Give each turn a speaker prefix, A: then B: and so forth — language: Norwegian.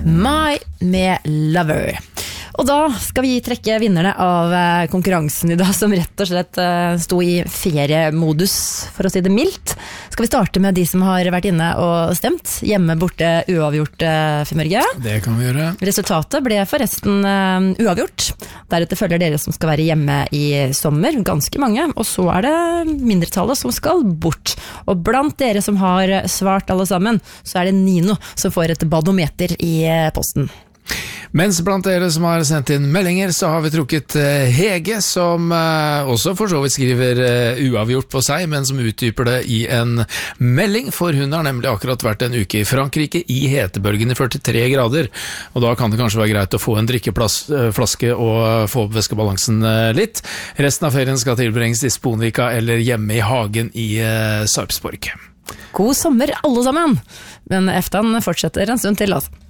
A: My med Lover. Og da skal vi trekke vinnerne av konkurransen I dag, som rett og slett sto I feriemodus, for å si det mildt. Skal vi starte med de som har vært inne og stemt? Hjemme, borte, uavgjort, Finnmørge.
B: Det kan vi gjøre.
A: Resultatet ble forresten uavgjort. Deretter følger dere som skal være hjemme I sommer, ganske mange, og så det mindretallet som skal bort. Og blant dere som har svart alle sammen, så det Nino som får et badometer I posten.
B: Mens blant dere som har sendt inn meldinger, så har vi trukket Hege, som også for så vidt skriver uavgjort på seg, men som utdyper det I en melding, for hun har nemlig akkurat vært en uke I Frankrike I hetebølgen I 43 grader, og da kan det kanskje være greit å få en drikkeflaske og få opp væskebalansen litt. Resten av ferien skal tilbringes I Sponvika eller hjemme I hagen I Sarpsborg.
A: God sommer alle sammen, men eftan fortsetter en stund til altså.